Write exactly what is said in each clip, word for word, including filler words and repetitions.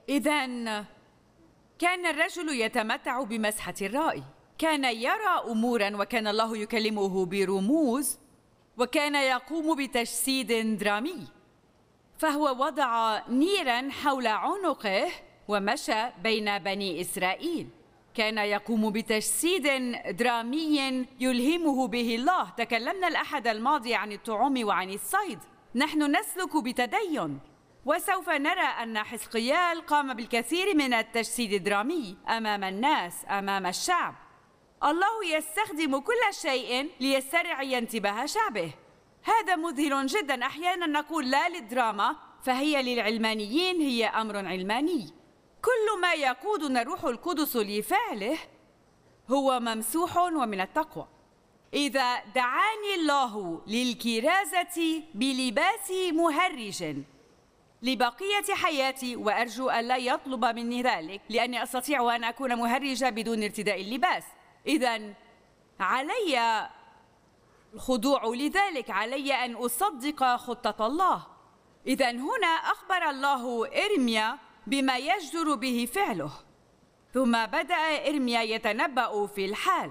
إذن كان الرجل يتمتع بمسحة الرأي، كان يرى أموراً وكان الله يكلمه برموز، وكان يقوم بتجسيد درامي. فهو وضع نيراً حول عنقه ومشى بين بني إسرائيل، كان يقوم بتجسيد درامي يلهمه به الله. تكلمنا الأحد الماضي عن الطعوم وعن الصيد، نحن نسلك بتدين، وسوف نرى أن حزقيال قام بالكثير من التجسيد الدرامي أمام الناس، أمام الشعب. الله يستخدم كل شيء ليسترعي انتباه شعبه. هذا مذهل جدا. أحيانا نقول لا للدراما، فهي للعلمانيين هي أمر علماني. كل ما يقودنا الروح القدس لفعله هو ممسوح ومن التقوى. إذا دعاني الله للكرازة بلباس مهرج لبقية حياتي، وأرجو أن لا يطلب مني ذلك لأني أستطيع أن أكون مهرجة بدون ارتداء اللباس، إذن علي الخضوع لذلك، علي أن أصدق خطة الله. إذن هنا أخبر الله إرميا بما يجدر به فعله، ثم بدأ إرميا يتنبأ في الحال.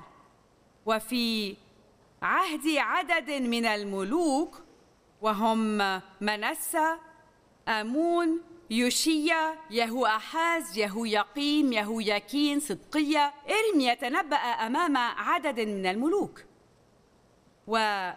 وفي عهد عدد من الملوك وهم منسى، آمون، يوشيا، يهوآحاز، يهوياقيم، يهوياكين، صدقية، إرميا تنبأ أمام عدد من الملوك وبدا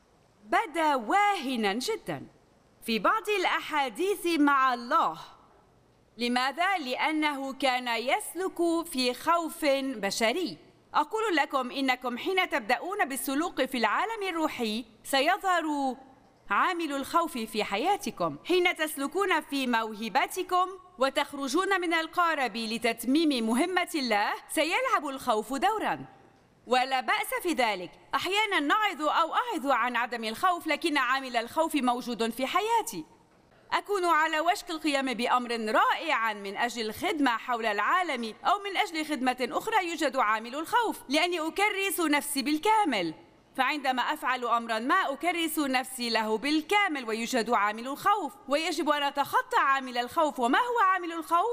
واهنا جدا في بعض الأحاديث مع الله. لماذا؟ لأنه كان يسلك في خوف بشري. أقول لكم إنكم حين تبدأون بالسلوك في العالم الروحي سيظهر عامل الخوف في حياتكم. حين تسلكون في موهبتكم وتخرجون من القارب لتتميم مهمة الله سيلعب الخوف دورا، ولا بأس في ذلك. أحيانا نعظ أو أعظ عن عدم الخوف، لكن عامل الخوف موجود في حياتي. أكون على وشك القيام بأمر رائع من أجل الخدمة حول العالم أو من أجل خدمة أخرى، يوجد عامل الخوف لأني أكرس نفسي بالكامل. فعندما أفعل أمراً ما أكرس نفسي له بالكامل، ويوجد عامل الخوف، ويجب أن أتخطى عامل الخوف. وما هو عامل الخوف؟